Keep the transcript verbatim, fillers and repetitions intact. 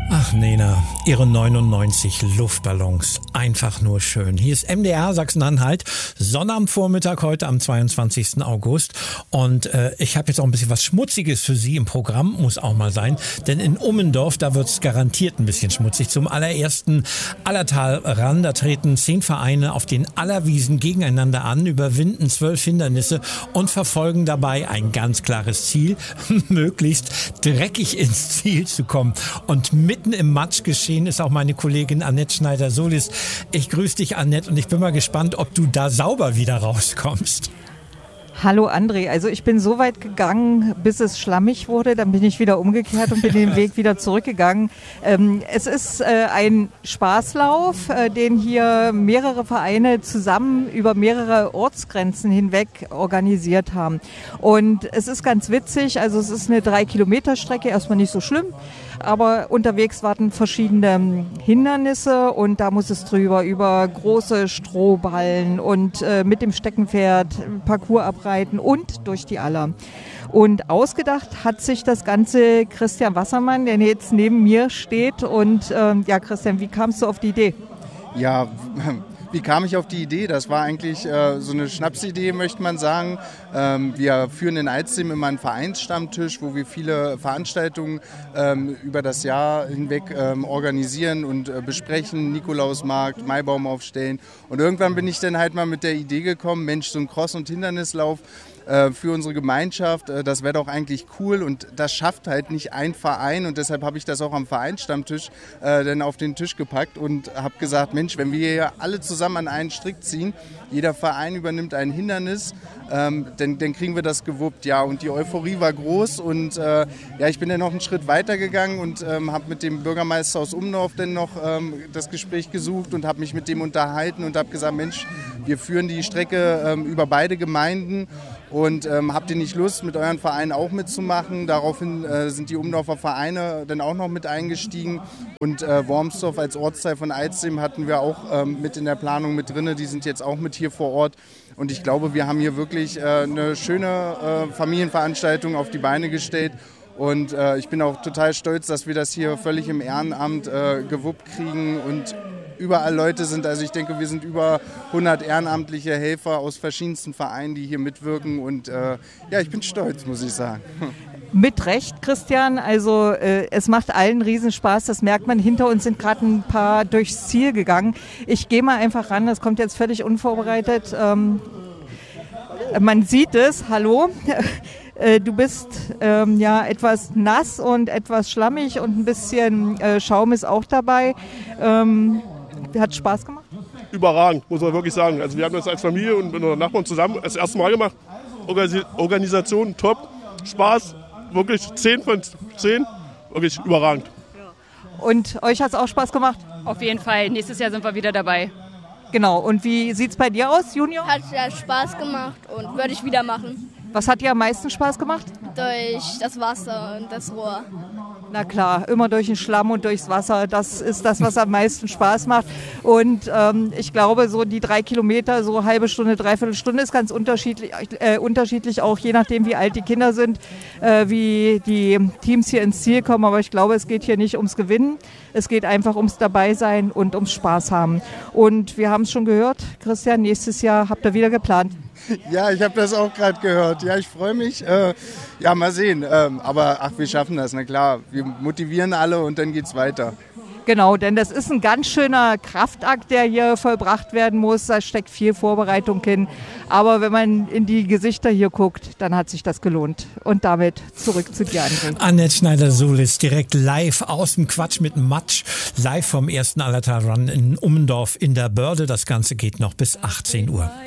Ach Nena, ihre neunundneunzig Luftballons, einfach nur schön. Hier ist M D R Sachsen-Anhalt, Sonne am Vormittag heute am zweiundzwanzigsten August und äh, ich habe jetzt auch ein bisschen was Schmutziges für Sie im Programm, muss auch mal sein, denn in Ummendorf, da wird es garantiert ein bisschen schmutzig. Zum allerersten Allertal-Run, da treten zehn Vereine auf den Allerwiesen gegeneinander an, überwinden zwölf Hindernisse und verfolgen dabei ein ganz klares Ziel, möglichst dreckig ins Ziel zu kommen. Und mit Mitten im Matsch geschehen ist auch meine Kollegin Annette Schneider-Solis. Ich grüße dich, Annette, und ich bin mal gespannt, ob du da sauber wieder rauskommst. Hallo André, also ich bin so weit gegangen, bis es schlammig wurde, dann bin ich wieder umgekehrt und bin den Weg wieder zurückgegangen. Ähm, es ist äh, ein Spaßlauf, äh, den hier mehrere Vereine zusammen über mehrere Ortsgrenzen hinweg organisiert haben. Und es ist ganz witzig, also es ist eine drei Kilometer Strecke, erstmal nicht so schlimm, aber unterwegs warten verschiedene Hindernisse und da muss es drüber, über große Strohballen und äh, mit dem Steckenpferd Parcours abreiten und durch die Aller. Und ausgedacht hat sich das Ganze Christian Wassermann, der jetzt neben mir steht. Und ähm, ja, Christian, wie kamst du auf die Idee? Ja, wie kam ich auf die Idee? Das war eigentlich äh, so eine Schnapsidee, möchte man sagen. Ähm, wir führen in Alzey immer einen Vereinsstammtisch, wo wir viele Veranstaltungen ähm, über das Jahr hinweg ähm, organisieren und äh, besprechen. Nikolausmarkt, Maibaum aufstellen. Und irgendwann bin ich dann halt mal mit der Idee gekommen, Mensch, so ein Cross- und Hindernislauf für unsere Gemeinschaft, das wäre doch eigentlich cool und das schafft halt nicht ein Verein und deshalb habe ich das auch am Vereinsstammtisch äh, dann auf den Tisch gepackt und habe gesagt, Mensch, wenn wir hier alle zusammen an einen Strick ziehen, jeder Verein übernimmt ein Hindernis, ähm, dann, dann kriegen wir das gewuppt, ja, und die Euphorie war groß und äh, ja, ich bin dann noch einen Schritt weiter gegangen und ähm, habe mit dem Bürgermeister aus Ummendorf dann noch ähm, das Gespräch gesucht und habe mich mit dem unterhalten und habe gesagt, Mensch, wir führen die Strecke ähm, über beide Gemeinden. Und ähm, habt ihr nicht Lust, mit euren Vereinen auch mitzumachen? Daraufhin äh, sind die Ummendorfer Vereine dann auch noch mit eingestiegen. Und äh, Wormsdorf als Ortsteil von Alzey hatten wir auch ähm, mit in der Planung mit drin. Die sind jetzt auch mit hier vor Ort. Und ich glaube, wir haben hier wirklich äh, eine schöne äh, Familienveranstaltung auf die Beine gestellt. Und äh, ich bin auch total stolz, dass wir das hier völlig im Ehrenamt äh, gewuppt kriegen und überall Leute sind. Also ich denke, wir sind über hundert ehrenamtliche Helfer aus verschiedensten Vereinen, die hier mitwirken. Und äh, ja, ich bin stolz, muss ich sagen. Mit Recht, Christian. Also äh, es macht allen Riesenspaß. Das merkt man. Hinter uns sind gerade ein paar durchs Ziel gegangen. Ich gehe mal einfach ran. Das kommt jetzt völlig unvorbereitet. Ähm, man sieht es. Hallo. Du bist ähm, ja etwas nass und etwas schlammig und ein bisschen äh, Schaum ist auch dabei. Ähm, hat Spaß gemacht? Überragend, muss man wirklich sagen. Also wir haben das als Familie und mit unseren Nachbarn zusammen das erste Mal gemacht. Organis- Organisation top, Spaß, wirklich zehn von zehn, wirklich überragend. Und euch hat es auch Spaß gemacht? Auf jeden Fall, nächstes Jahr sind wir wieder dabei. Genau, und wie sieht es bei dir aus, Junior? Hat ja Spaß gemacht und würde ich wieder machen. Was hat dir am meisten Spaß gemacht? Durch das Wasser und das Rohr. Na klar, immer durch den Schlamm und durchs Wasser. Das ist das, was am meisten Spaß macht. Und ähm, ich glaube, so die drei Kilometer, so halbe Stunde, dreiviertel Stunde ist ganz unterschiedlich, äh, unterschiedlich auch je nachdem, wie alt die Kinder sind, äh, wie die Teams hier ins Ziel kommen. Aber ich glaube, es geht hier nicht ums Gewinnen. Es geht einfach ums Dabeisein und ums Spaß haben. Und wir haben es schon gehört, Christian, nächstes Jahr habt ihr wieder geplant. Ja, ich habe das auch gerade gehört. Ja, ich freue mich. Äh, ja, mal sehen. Ähm, aber ach, wir schaffen das, na klar. Wir motivieren alle und dann geht's weiter. Genau, denn das ist ein ganz schöner Kraftakt, der hier vollbracht werden muss. Da steckt viel Vorbereitung hin. Aber wenn man in die Gesichter hier guckt, dann hat sich das gelohnt. Und damit zurück zu dir, André. Annette Schneider-Solis, direkt live aus dem Quatsch mit Matsch. Live vom ersten Allertal Run in Ummendorf in der Börde. Das Ganze geht noch bis achtzehn Uhr.